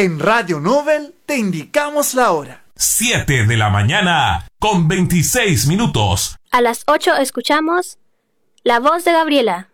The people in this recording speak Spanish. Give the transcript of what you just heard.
En Radio Nobel te indicamos la hora. 7 de la mañana con 26 minutos. A las 8 escuchamos La Voz de Gabriela.